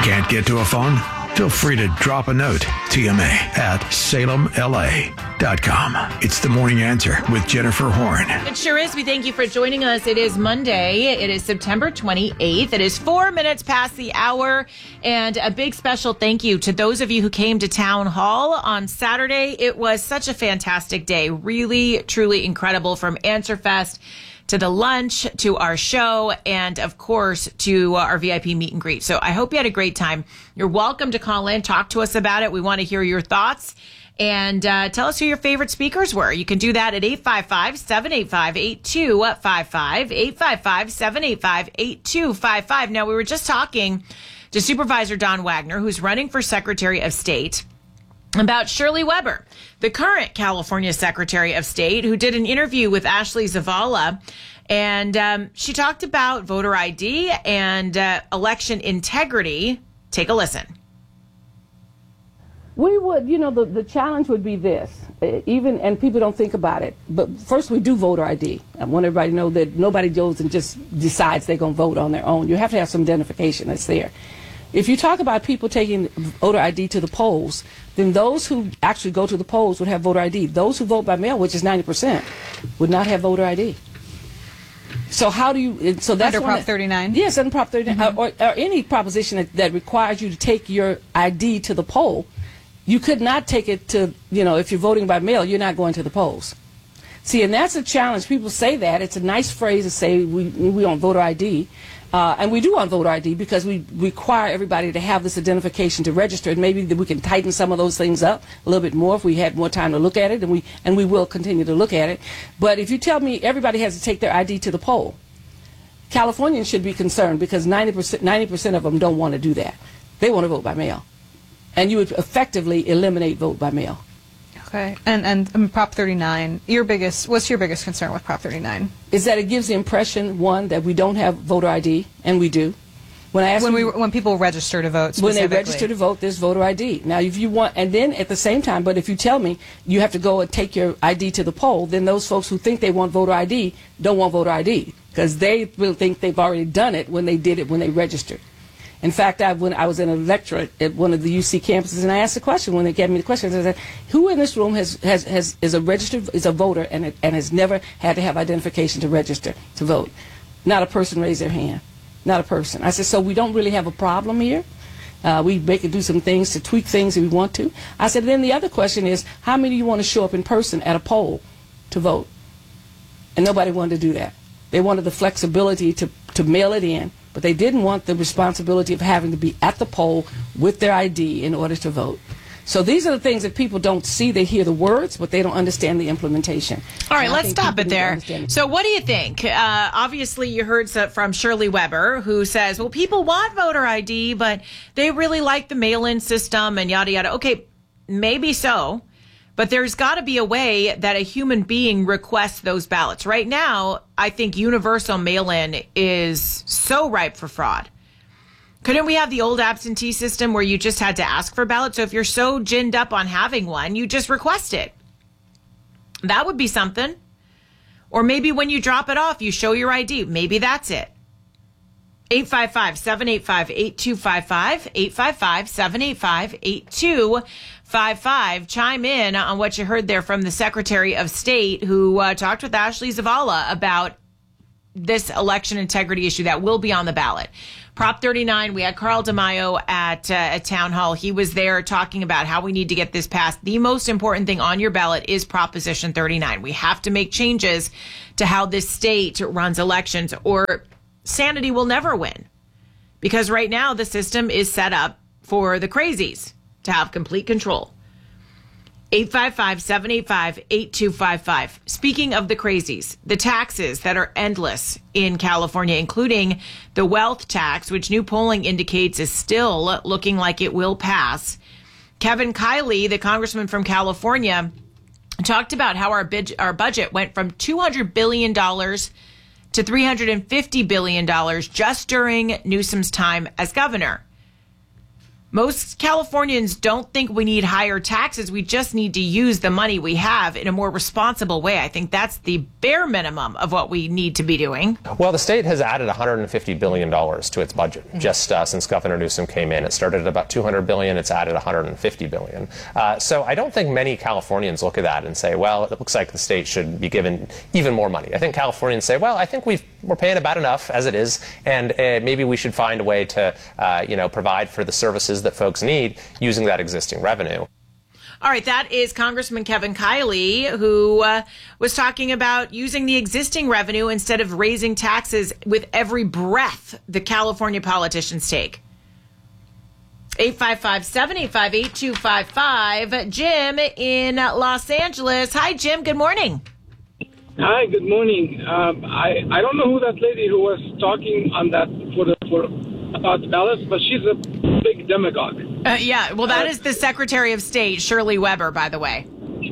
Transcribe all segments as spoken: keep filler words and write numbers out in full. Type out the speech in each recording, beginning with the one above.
Can't get to a phone? Feel free to drop a note. T M A at salem L A dot com. It's the Morning Answer with Jennifer Horn. It sure is. We thank you for joining us. It is Monday. It is September twenty-eighth. It is four minutes past the hour. And a big special thank you to those of you who came to Town Hall on Saturday. It was such a fantastic day. Really, truly incredible, from Answer Fest to the lunch, to our show, and of course, to our V I P meet and greet. So I hope you had a great time. You're welcome to call in, talk to us about it. We want to hear your thoughts, and uh, tell us who your favorite speakers were. You can do that at eight five five, seven eight five, eight two five five, eight five five, seven eight five, eight two five five. Now, we were just talking to Supervisor Don Wagner, who's running for Secretary of State, about Shirley Weber, the current California Secretary of State, who did an interview with Ashley Zavala. And um, she talked about voter I D and uh, election integrity. Take a listen. We would, you know, the, the challenge would be this, uh, even, and people don't think about it, but first we do voter I D. I want everybody to know that nobody goes and just decides they're going to vote on their own. You have to have some identification that's there. If you talk about people taking voter I D to the polls, then those who actually go to the polls would have voter I D. Those who vote by mail, which is ninety percent, would not have voter I D. So how do you, so that's under Prop that, thirty-nine? Yes, under Prop thirty-nine, mm-hmm. or, or any proposition that, that requires you to take your I D to the poll. You could not take it to, you know, if you're voting by mail, you're not going to the polls. See, and that's a challenge. People say that. It's a nice phrase to say we, we want voter I D. Uh, and we do want voter I D because we require everybody to have this identification to register. And maybe that we can tighten some of those things up a little bit more if we had more time to look at it, and we and we will continue to look at it. But if you tell me everybody has to take their I D to the poll, Californians should be concerned because ninety percent, ninety percent of them don't want to do that. They want to vote by mail. And you would effectively eliminate vote by mail. Okay. And and um, Prop thirty-nine, your biggest, what's your biggest concern with Prop thirty-nine? Is that it gives the impression, one, that we don't have voter I D, and we do. When I ask when you, we when people register to vote, when they register to vote, there's voter I D. Now, if you want, and then at the same time, but if you tell me you have to go and take your I D to the poll, then those folks who think they want voter I D don't want voter I D because they will think they've already done it when they did it when they registered. In fact, I, when I was in a lecture at one of the U C campuses, and I asked a question when they gave me the question, I said, "Who in this room has, has, has is a registered is a voter and and has never had to have identification to register to vote?" Not a person raised their hand. Not a person. I said, "So we don't really have a problem here. Uh, we make it do some things to tweak things if we want to." I said, "Then the other question is, how many of you want to show up in person at a poll to vote?" And nobody wanted to do that. They wanted the flexibility to to mail it in. But they didn't want the responsibility of having to be at the poll with their I D in order to vote. So these are the things that people don't see. They hear the words, but they don't understand the implementation. All right, let's stop it there. So what do you think? Uh, obviously, you heard from Shirley Weber, who says, well, people want voter I D, but they really like the mail-in system and yada, yada. Okay, maybe so. But there's got to be a way that a human being requests those ballots. Right now, I think universal mail-in is so ripe for fraud. Couldn't we have the old absentee system where you just had to ask for ballots? So if you're so ginned up on having one, you just request it. That would be something. Or maybe when you drop it off, you show your I D. Maybe that's it. eight five five, seven eight five, eight two five five, eight five five, seven eight five, eight two five five. Chime in on what you heard there from the Secretary of State, who uh, talked with Ashley Zavala about this election integrity issue that will be on the ballot. Prop thirty-nine, we had Carl DeMaio at, uh, at Town Hall. He was there talking about how we need to get this passed. The most important thing on your ballot is Proposition thirty-nine. We have to make changes to how this state runs elections, or sanity will never win. Because right now the system is set up for the crazies to have complete control. eight five five, seven eight five, eight two five five. Speaking of the crazies, the taxes that are endless in California, including the wealth tax, which new polling indicates is still looking like it will pass. Kevin Kiley, the congressman from California, talked about how our, bid- our budget went from two hundred billion dollars to three hundred fifty billion dollars just during Newsom's time as governor. most Californians don't think we need higher taxes. We just need to use the money we have in a more responsible way. I think that's the bare minimum of what we need to be doing. Well, the state has added one hundred fifty billion dollars to its budget mm-hmm. just uh, since Governor Newsom came in. It started at about two hundred billion dollars. It's added one hundred fifty billion dollars. Uh, so I don't think many Californians look at that and say, well, it looks like the state should be given even more money. I think Californians say, well, I think we've, we're paying about enough as it is, and uh, maybe we should find a way to, uh, you know, provide for the services that folks need using that existing revenue. All right, that is Congressman Kevin Kiley, who uh, was talking about using the existing revenue instead of raising taxes with every breath the California politicians take. eight five five, seven eight five, eight two five five. Jim in Los Angeles. Hi, Jim. Good morning. Hi, good morning. Um, I, I don't know who that lady who was talking on that for the, for about the ballots, but she's a big demagogue. Uh, yeah, well, that uh, is the Secretary of State, Shirley Weber, by the way.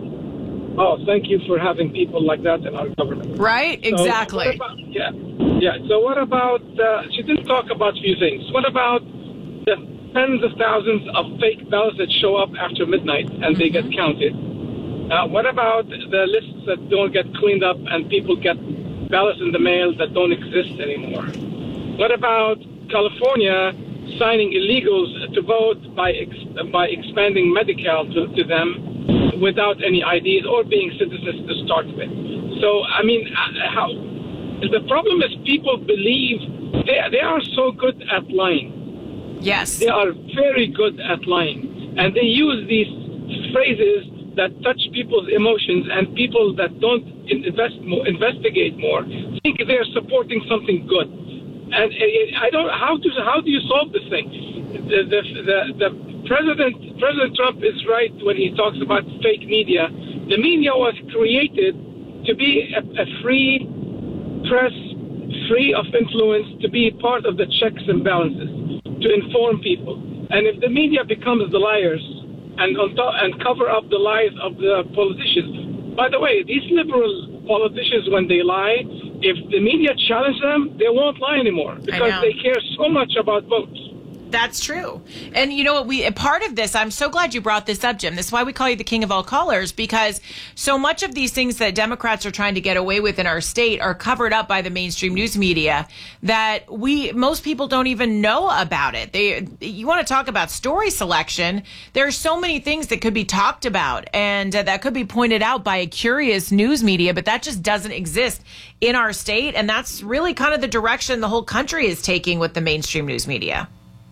Oh, thank you for having people like that in our government. Right? So exactly. About, yeah. Yeah. So what about, uh, she didn't talk about a few things. What about the tens of thousands of fake ballots that show up after midnight and mm-hmm. they get counted? Uh, what about the lists that don't get cleaned up and people get ballots in the mail that don't exist anymore? What about California signing illegals to vote by ex- by expanding Medi-Cal to, to them without any I Ds or being citizens to start with? So, I mean, how the problem is people believe they, they are so good at lying. Yes. They are very good at lying. And they use these phrases that touch people's emotions, and people that don't invest more, investigate more think they're supporting something good. And I don't. How do how do you solve this thing? The the the, the president President Trump is right when he talks about fake media. The media was created to be a, a free press, free of influence, to be part of the checks and balances, to inform people. And if the media becomes the liars and on top, and cover up the lies of the politicians. By the way, these liberal politicians, when they lie, if the media challenge them, they won't lie anymore because they care so much about votes. That's true. And you know what, we part of this, I'm so glad you brought this up, Jim. This is why we call you the king of all callers, because so much of these things that Democrats are trying to get away with in our state are covered up by the mainstream news media that we most people don't even know about it. They you want to talk about story selection, there are so many things that could be talked about and uh, that could be pointed out by a curious news media, but that just doesn't exist in our state, and that's really kind of the direction the whole country is taking with the mainstream news media.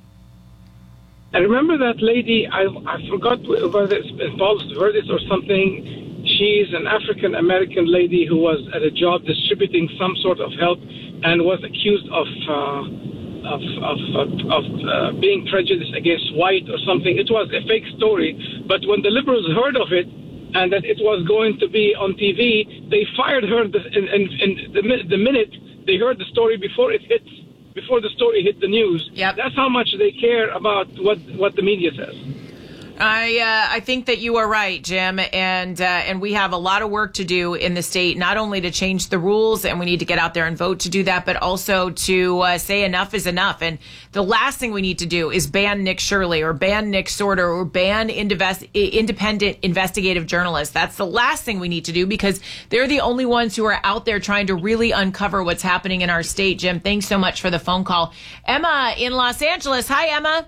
I remember that lady, I, I forgot whether it involves Verdis or something. She's an African-American lady who was at a job distributing some sort of help and was accused of uh, of, of, of, of uh, being prejudiced against white or something. It was a fake story, but when the liberals heard of it and that it was going to be on T V, they fired her in, in, in the, the minute they heard the story before it hit before the story hit the news. Yep. That's how much they care about what, what the media says. I uh, I think that you are right, Jim, and uh, and we have a lot of work to do in the state, not only to change the rules, and we need to get out there and vote to do that, but also to uh, say enough is enough. And the last thing we need to do is ban Nick Shirley or ban Nick Sorter or ban indivest- independent investigative journalists. That's the last thing we need to do because they're the only ones who are out there trying to really uncover what's happening in our state. Jim, thanks so much for the phone call. Emma in Los Angeles. Hi, Emma.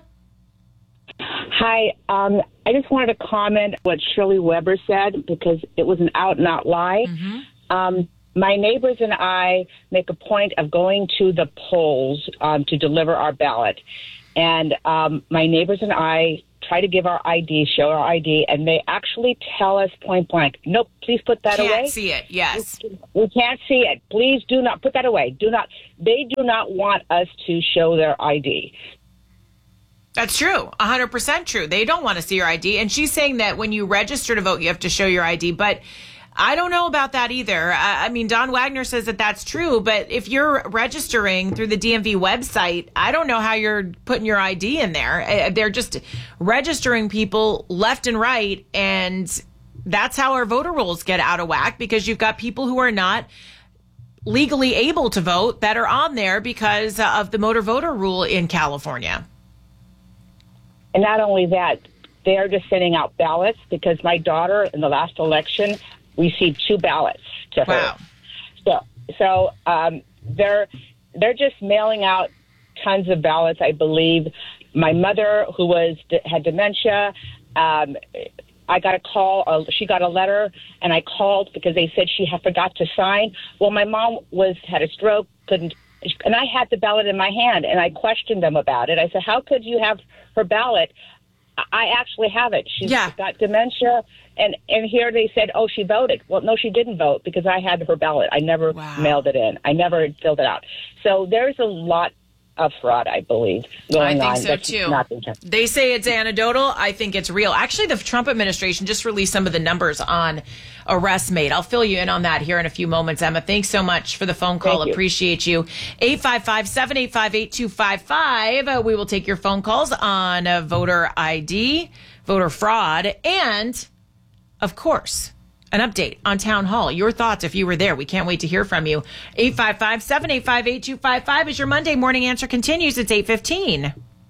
Hi. Um, I just wanted to comment what Shirley Weber said because it was an out-and-out lie. Mm-hmm. Um, my neighbors and I make a point of going to the polls um, to deliver our ballot. And um, my neighbors and I try to give our I D, show our I D, and they actually tell us point blank, nope, please put that can't away. Can't see it, yes. We, we can't see it. Please do not put that away. Do not. They do not want us to show their I D. That's true. one hundred percent true. They don't want to see your I D. And she's saying that when you register to vote, you have to show your I D. But I don't know about that either. I, I mean, Don Wagner says that that's true. But if you're registering through the D M V website, I don't know how you're putting your I D in there. They're just registering people left and right. And that's how our voter rolls get out of whack, because you've got people who are not legally able to vote that are on there because of the motor voter rule in California. And not only that, they're just sending out ballots because my daughter in the last election received two ballots to her. Wow. So, so um, they're they're just mailing out tons of ballots. I believe my mother, who was had dementia, um, I got a call. Uh, she got a letter, and I called because they said she had forgot to sign. Well, my mom was had a stroke, couldn't, and I had the ballot in my hand, and I questioned them about it. I said, "How could you have her ballot?" I actually have it. She's yeah. got dementia, and and here they said, "Oh, she voted." Well, no, she didn't vote because I had her ballot. I never wow. mailed it in. I never filled it out. So there's a lot of fraud, I believe, going I on. think so, too. Not they say it's anecdotal. I think it's real. Actually, the Trump administration just released some of the numbers on arrests made. I'll fill you in on that here in a few moments, Emma. Thanks so much for the phone call. Thank you. Appreciate you. eight five five, seven eight five, eight two five five. Uh, we will take your phone calls on uh, voter I D, voter fraud, and, of course, an update on Town Hall. Your thoughts if you were there. We can't wait to hear from you. eight five five, seven eight five, eight two five five as your Monday morning answer continues. It's eight fifteen.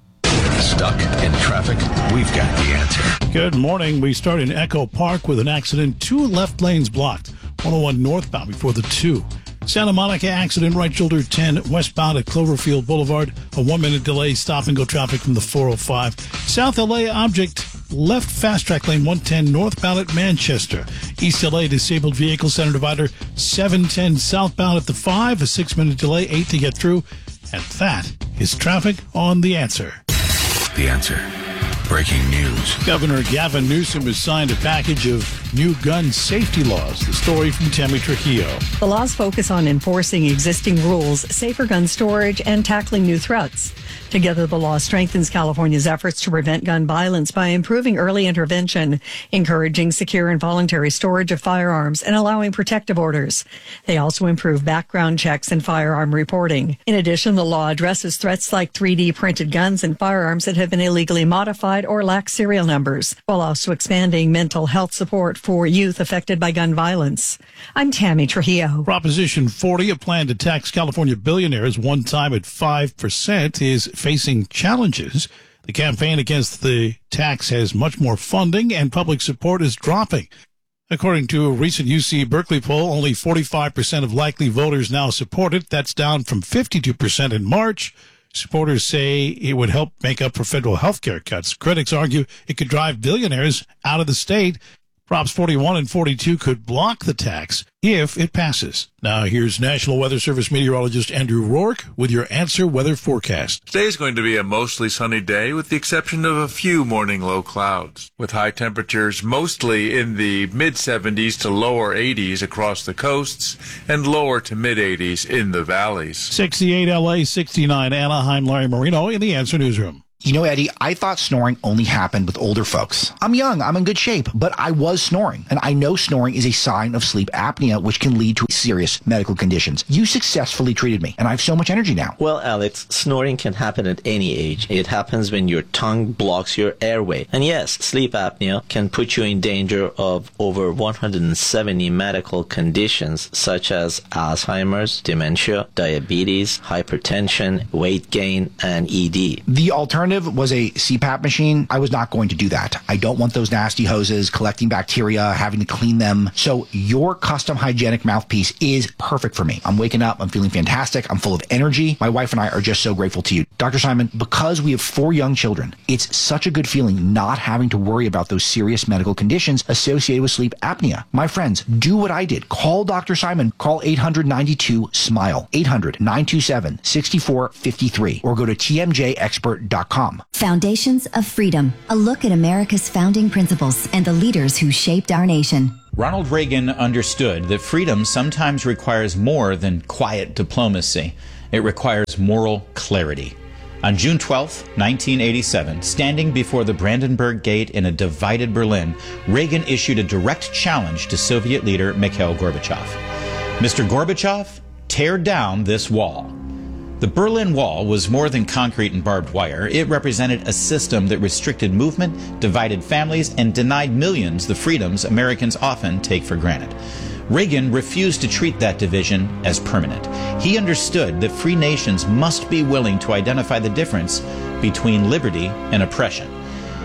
Stuck in traffic? We've got the answer. Good morning. We start in Echo Park with an accident. Two left lanes blocked. one oh one northbound before the two. Santa Monica accident, right shoulder ten westbound at Cloverfield Boulevard. A one-minute delay, stop and go traffic from the four oh five. South L A object, left fast track lane one ten northbound at Manchester. East L A disabled vehicle center divider seven ten southbound at the five. A six-minute delay, eight to get through. And that is traffic on The Answer. The Answer. Breaking news. Governor Gavin Newsom has signed a package of new gun safety laws. The story from Tammy Trujillo. The laws focus on enforcing existing rules, safer gun storage, and tackling new threats. Together, the law strengthens California's efforts to prevent gun violence by improving early intervention, encouraging secure and voluntary storage of firearms, and allowing protective orders. They also improve background checks and firearm reporting. In addition, the law addresses threats like three D printed guns and firearms that have been illegally modified or lack serial numbers, while also expanding mental health support for youth affected by gun violence. I'm Tammy Trujillo. Proposition forty, a plan to tax California billionaires one time at five percent, is facing challenges. The campaign against the tax has much more funding, and public support is dropping. According to a recent U C Berkeley poll, only forty-five percent of likely voters now support it. That's down from fifty-two percent in March. Supporters say it would help make up for federal health care cuts. Critics argue it could drive billionaires out of the state. Props forty-one and forty-two could block the tax if it passes. Now here's National Weather Service meteorologist Andrew Rourke with your Answer weather forecast. Today is going to be a mostly sunny day with the exception of a few morning low clouds, with high temperatures mostly in the mid seventies to lower eighties across the coasts and lower to mid eighties in the valleys. sixty-eight L A, sixty-nine Anaheim. Larry Marino in the Answer Newsroom. You know, Eddie, I thought snoring only happened with older folks. I'm young, I'm in good shape, but I was snoring. And I know snoring is a sign of sleep apnea, which can lead to serious medical conditions. You successfully treated me, and I have so much energy now. Well, Alex, snoring can happen at any age. It happens when your tongue blocks your airway. And yes, sleep apnea can put you in danger of over one hundred seventy medical conditions, such as Alzheimer's, dementia, diabetes, hypertension, weight gain, and E D. The alternative was a C PAP machine. I was not going to do that. I don't want those nasty hoses collecting bacteria, having to clean them. So your custom hygienic mouthpiece is perfect for me. I'm waking up. I'm feeling fantastic. I'm full of energy. My wife and I are just so grateful to you. Doctor Simon, because we have four young children, it's such a good feeling not having to worry about those serious medical conditions associated with sleep apnea. My friends, do what I did. Call Doctor Simon. Call eight hundred, ninety-two, SMILE, eight hundred, nine two seven, six four five three, or go to T M J expert dot com. Foundations of Freedom, a look at America's founding principles and the leaders who shaped our nation. Ronald Reagan understood that freedom sometimes requires more than quiet diplomacy. It requires moral clarity. On June twelfth, nineteen eighty-seven, standing before the Brandenburg Gate in a divided Berlin, Reagan issued a direct challenge to Soviet leader Mikhail Gorbachev. Mister Gorbachev, tear down this wall. The Berlin Wall was more than concrete and barbed wire. It represented a system that restricted movement, divided families, and denied millions the freedoms Americans often take for granted. Reagan refused to treat that division as permanent. He understood that free nations must be willing to identify the difference between liberty and oppression.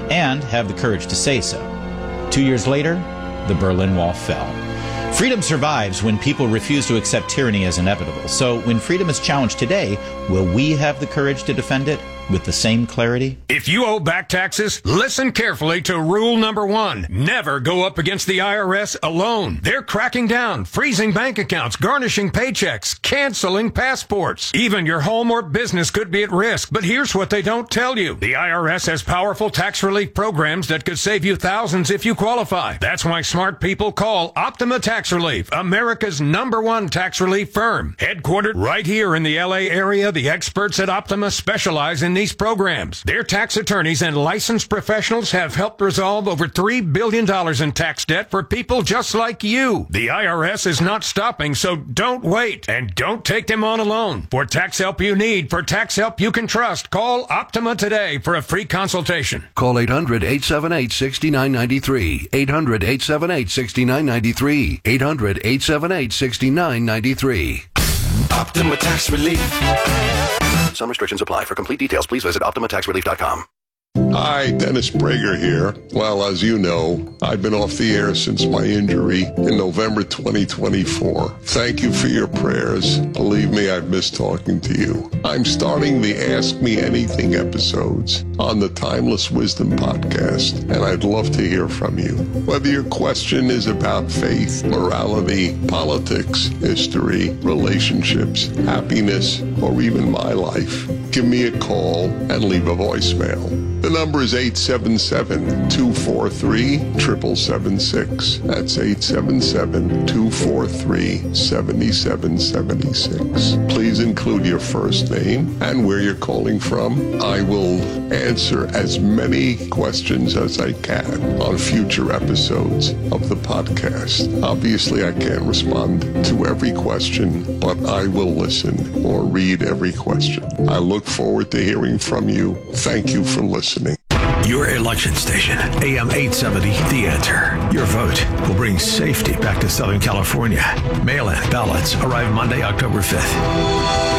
and have the courage to say so. Two years later, the Berlin Wall fell. Freedom survives when people refuse to accept tyranny as inevitable. So when freedom is challenged today, will we have the courage to defend it with the same clarity? If you owe back taxes, listen carefully to rule number one. Never go up against the I R S alone. They're cracking down, freezing bank accounts, garnishing paychecks, canceling passports. Even your home or business could be at risk. But here's what they don't tell you. The I R S has powerful tax relief programs that could save you thousands if you qualify. That's why smart people call Optima Tax Relief, America's number one tax relief firm. Headquartered right here in the L A area, the experts at Optima specialize in these programs. Their tax attorneys and licensed professionals have helped resolve over three billion dollars in tax debt for people just like you. The I R S is not stopping, so don't wait. And don't take them on alone. For tax help you need, for tax help you can trust, call Optima today for a free consultation. Call eight hundred, eight seven eight, six nine nine three. eight hundred, eight seven eight, six nine nine three. eight hundred, eight seven eight, six nine nine three. Optima Tax Relief. Some restrictions apply. For complete details, please visit optima tax relief dot com. Hi, Dennis Prager here. Well, as you know, I've been off the air since my injury in November twenty twenty-four. Thank you for your prayers. Believe me, I've missed talking to you. I'm starting the Ask Me Anything episodes on the Timeless Wisdom podcast, and I'd love to hear from you. Whether your question is about faith, morality, politics, history, relationships, happiness, or even my life, give me a call and leave a voicemail. The number is eight seven seven, two four three, seven seven seven six. That's eight seven seven, two four three, seven seven seven six. Please include your first name and where you're calling from. I will answer as many questions as I can on future episodes of the podcast. Obviously, I can't respond to every question, but I will listen or read every question. I look forward to hearing from you. Thank you for listening. Your election station, A M eight seventy, The Answer. Your vote will bring safety back to Southern California. Mail-in ballots arrive Monday, October fifth.